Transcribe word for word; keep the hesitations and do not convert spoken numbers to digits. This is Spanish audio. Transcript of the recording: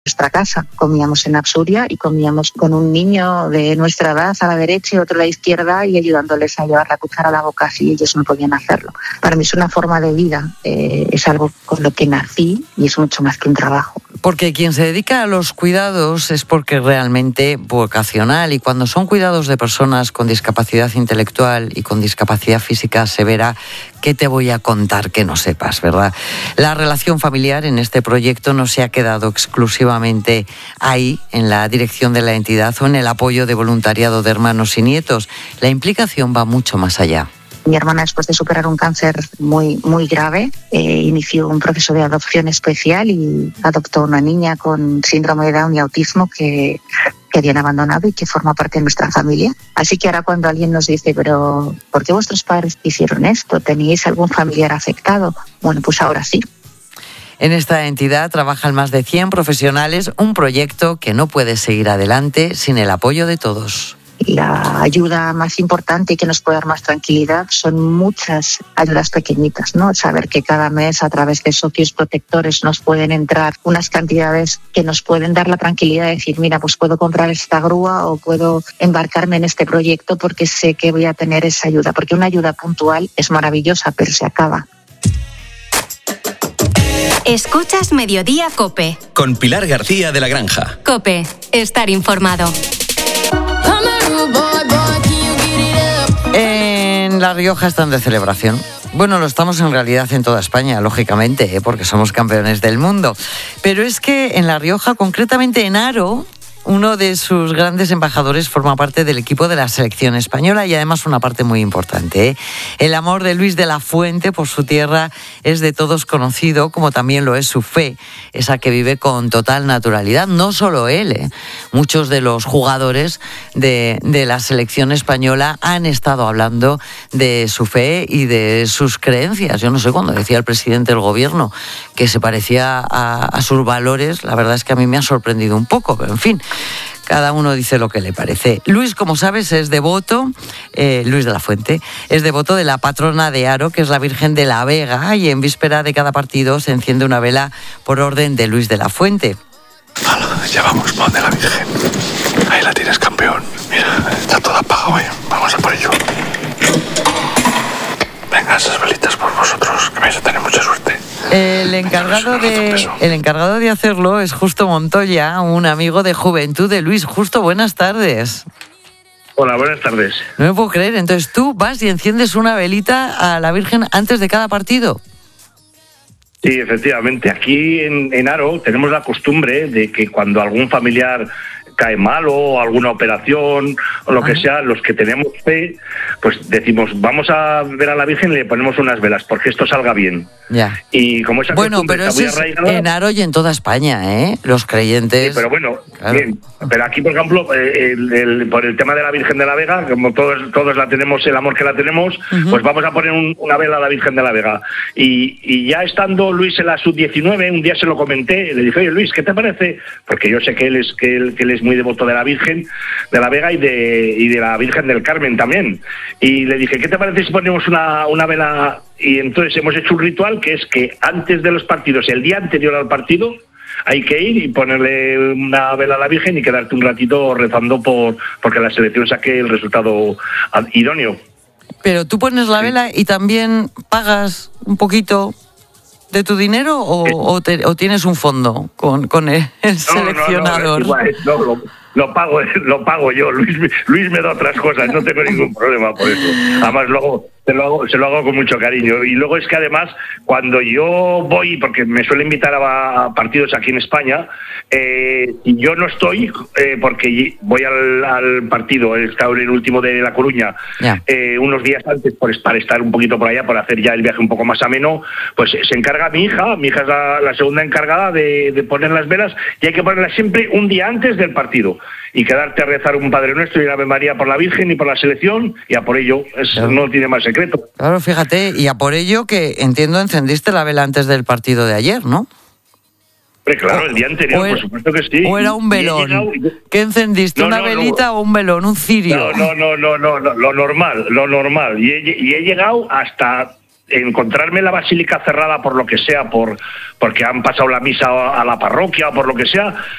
nuestra casa. Comíamos en Absuria y comíamos con un niño de nuestra edad a la derecha y otro a la izquierda y ayudándoles a llevar la cuchara a la boca si ellos no podían hacerlo. Para mí es una forma de vida, eh, es algo con lo que nací y es mucho más que un trabajo. Porque quien se dedica a los cuidados es porque realmente vocacional, y cuando son cuidados de personas con discapacidad intelectual y con discapacidad física severa, ¿qué te voy a contar que no sepas, verdad? La relación familiar en este proyecto no se ha quedado exclusivamente ahí, en la dirección de la entidad o en el apoyo de voluntariado de hermanos y nietos. La implicación va mucho más allá. Mi hermana, después de superar un cáncer muy, muy grave, eh, inició un proceso de adopción especial y adoptó una niña con síndrome de Down y autismo que, que habían abandonado y que forma parte de nuestra familia. Así que ahora cuando alguien nos dice, pero ¿por qué vuestros padres hicieron esto? ¿Teníais algún familiar afectado? Bueno, pues ahora sí. En esta entidad trabajan más de cien profesionales, un proyecto que no puede seguir adelante sin el apoyo de todos. La ayuda más importante y que nos puede dar más tranquilidad son muchas ayudas pequeñitas, ¿no? Saber que cada mes a través de socios protectores nos pueden entrar unas cantidades que nos pueden dar la tranquilidad de decir, mira, pues puedo comprar esta grúa o puedo embarcarme en este proyecto porque sé que voy a tener esa ayuda. Porque una ayuda puntual es maravillosa, pero se acaba. Escuchas Mediodía COPE. Con Pilar García de la Granja. COPE, estar informado. En La Rioja están de celebración. Bueno, lo estamos en realidad en toda España, lógicamente, ¿eh? Porque somos campeones del mundo. Pero es que en La Rioja, concretamente en Haro, uno de sus grandes embajadores forma parte del equipo de la selección española y además una parte muy importante, ¿eh? El amor de Luis de la Fuente por su tierra es de todos conocido, como también lo es su fe, esa que vive con total naturalidad. No solo él, ¿eh? Muchos de los jugadores de, de la selección española han estado hablando de su fe y de sus creencias. Yo no sé, cuando decía el presidente del gobierno que se parecía a, a sus valores, la verdad es que a mí me ha sorprendido un poco, pero en fin, cada uno dice lo que le parece. Luis, como sabes, es devoto, eh, Luis de la Fuente, es devoto de la patrona de Haro, que es la Virgen de la Vega, y en víspera de cada partido se enciende una vela por orden de Luis de la Fuente. Vale, ya vamos, pon de la Virgen. Ahí la tienes, campeón. Mira, está todo apagado, ¿eh? Vamos a por ello. Venga, esas velitas por vosotros, que vais a tener mucha suerte. El encargado, de, el encargado de hacerlo es Justo Montoya, un amigo de juventud de Luis. Justo, buenas tardes. Hola, buenas tardes. No me puedo creer, entonces tú vas y enciendes una velita a la Virgen antes de cada partido. Sí, efectivamente. Aquí en, en Haro tenemos la costumbre de que cuando algún familiar cae malo o alguna operación o lo que sea, los que tenemos fe, pues decimos, vamos a ver a la Virgen y le ponemos unas velas porque esto salga bien. Ya. Y como esa bueno, pero eso es en Haro y en toda España, ¿eh? Los creyentes... Sí, pero bueno, claro. Bien. Pero aquí, por ejemplo, eh, el, el, por el tema de la Virgen de la Vega, como todos todos la tenemos, el amor que la tenemos, uh-huh. Pues vamos a poner un, una vela a la Virgen de la Vega. Y, y ya estando Luis en la sub diecinueve, un día se lo comenté, le dije, oye Luis, ¿qué te parece? Porque yo sé que él es, que él, que él es muy devoto de la Virgen de la Vega y de, y de la Virgen del Carmen también. Y le dije, ¿qué te parece si ponemos una, una vela? Y entonces hemos hecho un ritual que es que antes de los partidos, el día anterior al partido, hay que ir y ponerle una vela a la Virgen y quedarte un ratito rezando por porque la selección saque el resultado idóneo. Pero tú pones la vela y también pagas un poquito de tu dinero o, o, te, o tienes un fondo con, con el, el seleccionador. No, no, no, es igual, no, lo, lo pago, lo pago yo. Luis, Luis me da otras cosas, no tengo ningún problema por eso. Además luego se lo hago, se lo hago con mucho cariño. Y luego es que además cuando yo voy, porque me suele invitar a, a partidos aquí en España, eh, y yo no estoy eh, porque voy al, al partido, he estado en el último de La Coruña, yeah. eh, unos días antes por, para estar un poquito por allá, por hacer ya el viaje un poco más ameno, pues se encarga mi hija, mi hija es la, la segunda encargada de, de poner las velas y hay que ponerlas siempre un día antes del partido. Y quedarte a rezar un Padre Nuestro y una Ave María por la Virgen y por la selección, y a por ello, es, claro. No tiene más secreto. Claro, fíjate, y a por ello que, entiendo, encendiste la vela antes del partido de ayer, ¿no? Pero claro, el día anterior, era, por supuesto que sí. ¿O era un velón? Llegado, ¿qué encendiste? No, ¿una no, velita no. o un velón, un cirio? No, no, no, no, no, lo normal, lo normal. Y he, y he llegado hasta encontrarme la basílica cerrada por lo que sea, por porque han pasado la misa a la parroquia o por lo que sea,